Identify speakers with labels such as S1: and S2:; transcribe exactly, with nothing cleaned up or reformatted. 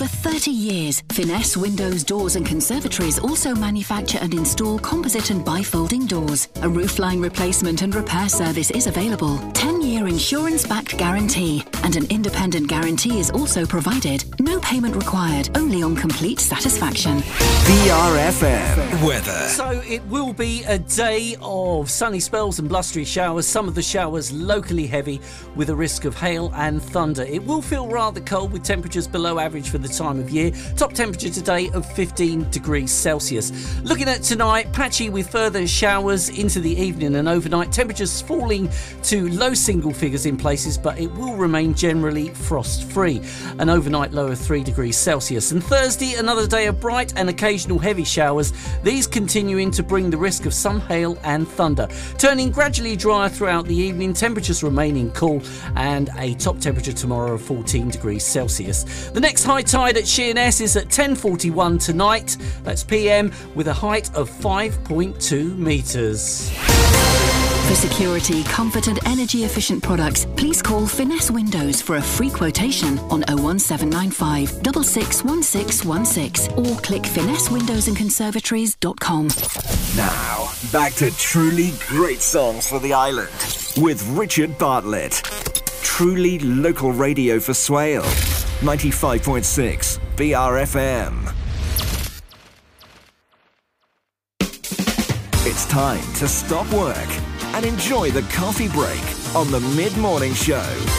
S1: thirty years, Finesse Windows, Doors and Conservatories also manufacture and install composite and bifolding doors. A roofline replacement and repair service is available. ten-year insurance-backed guarantee and an independent guarantee is also provided. No payment required, only on complete satisfaction.
S2: B R F M weather.
S3: So it will be a day of sunny spells and blustery showers, some of the showers locally heavy with a risk of hail and thunder. It will feel rather cold with temperatures below average for the time of year. Top temperature today of fifteen degrees Celsius. Looking at tonight, patchy with further showers into the evening and overnight. Temperatures falling to low single figures in places, but it will remain generally frost-free. An overnight low of three degrees Celsius. And Thursday, another day of bright and occasional heavy showers. These continuing to bring the risk of some hail and thunder. Turning gradually drier throughout the evening, temperatures remaining cool, and a top temperature tomorrow of fourteen degrees Celsius. The next high tide at Sheerness is at ten forty-one tonight, that's P M, with a height of five point two metres.
S1: For security, comfort and energy efficient products, please call Finesse Windows for a free quotation on oh one seven nine five, six six one six one six or click finesse windows and conservatories dot com.
S2: Now, back to truly great songs for the island with Richard Bartlett. Truly local radio for Swale. ninety-five point six B R F M. It's time to stop work and enjoy the coffee break on the Mid-Morning Show.